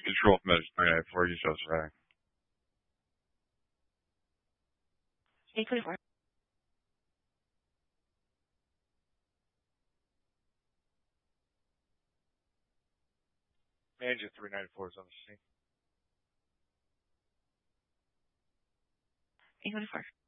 control from Measure 394, you chose right. 824. Manager 394 is on the scene. 824.